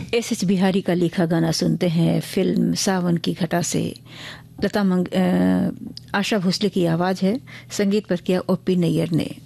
S Bihari का लिखा गाना सुनते हैं फिल्म सावन की घटा से। आशा भोसले की आवाज़ है, संगीत पर किया ओपी नैयर ने।